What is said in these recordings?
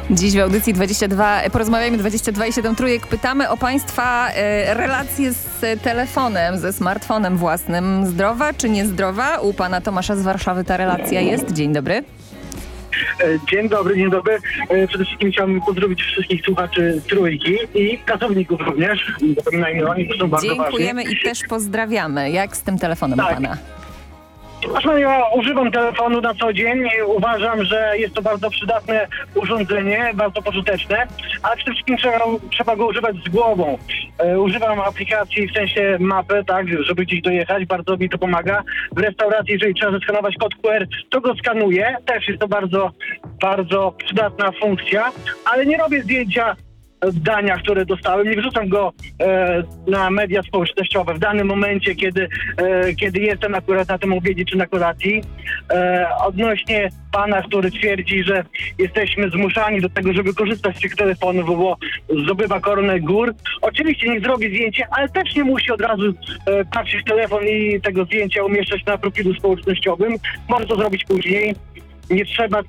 Dziś w audycji 22 porozmawiajmy 22,7 trójek. Pytamy o Państwa relacje z telefonem, ze smartfonem własnym. Zdrowa czy niezdrowa? U pana Tomasza z Warszawy ta relacja jest. Dzień dobry. Dzień dobry, dzień dobry. Przede wszystkim chciałbym pozdrowić wszystkich słuchaczy Trójki i pracowników również. Zapominajmy o nich, to są bardzo ważni. Dziękujemy i też pozdrawiamy. Jak z tym telefonem u pana? Ja używam telefonu na co dzień. Uważam, że jest to bardzo przydatne urządzenie, bardzo pożyteczne, ale przede wszystkim trzeba go używać z głową. Używam aplikacji, w sensie mapy, tak, żeby gdzieś dojechać, bardzo mi to pomaga. W restauracji, jeżeli trzeba zeskanować kod QR, to go skanuję. Też jest to bardzo, bardzo przydatna funkcja, ale nie robię zdjęcia dania, które dostałem, nie wrzucam go na media społecznościowe w danym momencie, kiedy jestem akurat na tym obiedzie czy na kolacji. Odnośnie pana, który twierdzi, że jesteśmy zmuszani do tego, żeby korzystać z tych telefonów, bo zdobywa koronę gór. Oczywiście niech zrobi zdjęcie, ale też nie musi od razu patrzeć w telefon i tego zdjęcia umieszczać na profilu społecznościowym. Może to zrobić później. Nie trzeba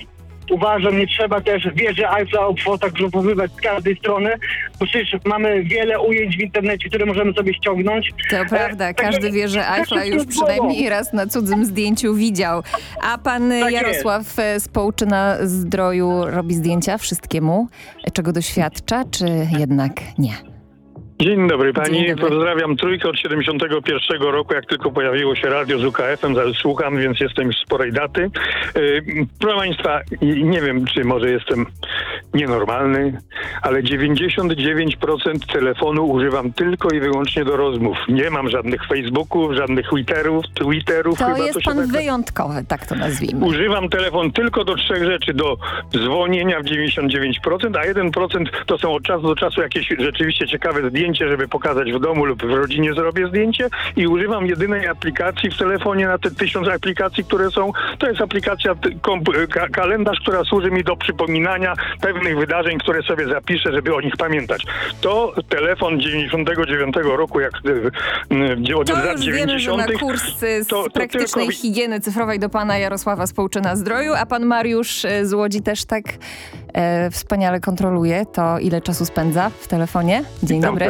też wieży Eiffla obfotografowywać z każdej strony, bo przecież mamy wiele ujęć w internecie, które możemy sobie ściągnąć. To prawda, każdy wieżę Eiffla już przynajmniej raz na cudzym zdjęciu widział. A pan Jarosław z Połczyna-Zdroju robi zdjęcia wszystkiemu, czego doświadcza, czy jednak nie? Dzień dobry pani, Dzień dobry. Pozdrawiam Trójkę od 71 roku, jak tylko pojawiło się radio z UKF-em, słucham, więc jestem już sporej daty. Proszę państwa, nie wiem, czy może jestem nienormalny, ale 99% telefonu używam tylko i wyłącznie do rozmów. Nie mam żadnych Facebooków, żadnych Twitterów. To chyba jest to się pan tak... wyjątkowy, tak to nazwijmy. Używam telefon tylko do 3 rzeczy, do dzwonienia w 99%, a 1% to są od czasu do czasu jakieś rzeczywiście ciekawe zdjęcia, żeby pokazać w domu lub w rodzinie zrobię zdjęcie i używam jedynej aplikacji w telefonie na te 1000 aplikacji, które są. To jest aplikacja kalendarz, która służy mi do przypominania pewnych wydarzeń, które sobie zapiszę, żeby o nich pamiętać. To telefon 99 roku, jak od To lat już 90. wiemy, że na kurs z praktycznej higieny cyfrowej do pana Jarosława z Połczyna-Zdroju, a pan Mariusz z Łodzi też tak wspaniale kontroluje to, ile czasu spędza w telefonie. Dzień dobry.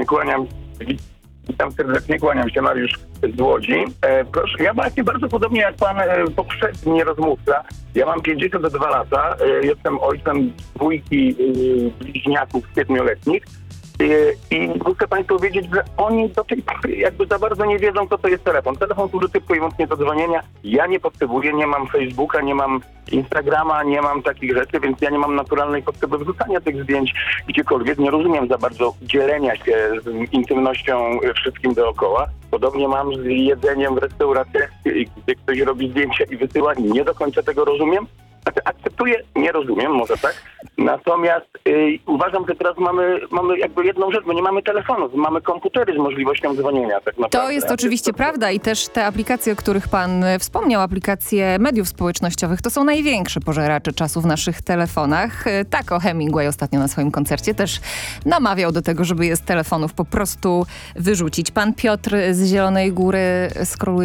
Witam serdecznie, kłaniam się, Mariusz z Łodzi. Proszę, ja właśnie bardzo podobnie jak pan poprzedni rozmówca. Ja mam 52 lata, jestem ojcem dwójki bliźniaków 7-letnich. I muszę państwu powiedzieć, że oni do tej pory jakby za bardzo nie wiedzą, co to jest telefon. Telefon służy tylko i wyłącznie do dzwonienia. Ja nie potrzebuję, nie mam Facebooka, nie mam Instagrama, nie mam takich rzeczy, więc ja nie mam naturalnej potrzeby wrzucania tych zdjęć gdziekolwiek. Nie rozumiem za bardzo dzielenia się z intymnością wszystkim dookoła. Podobnie mam z jedzeniem w restauracjach, gdzie ktoś robi zdjęcia i wysyła. Nie do końca tego rozumiem. Znaczy, akceptuję, nie rozumiem, może tak. Natomiast uważam, że teraz mamy jakby jedną rzecz, bo nie mamy telefonów, mamy komputery z możliwością dzwonienia. Tak naprawdę. To jest oczywiście prawda i też te aplikacje, o których pan wspomniał, aplikacje mediów społecznościowych, to są największe pożeracze czasu w naszych telefonach. Tak o Hemingway ostatnio na swoim koncercie też namawiał do tego, żeby je z telefonów po prostu wyrzucić. Pan Piotr z Zielonej Góry skroluje